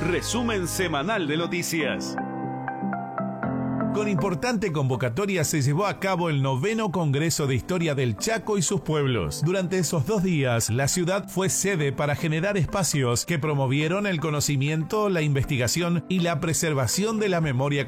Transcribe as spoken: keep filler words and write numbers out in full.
Resumen semanal de noticias. Con importante convocatoria se llevó a cabo el noveno Congreso de Historia del Chaco y sus pueblos. Durante esos dos días, la ciudad fue sede para generar espacios que promovieron el conocimiento, la investigación y la preservación de la memoria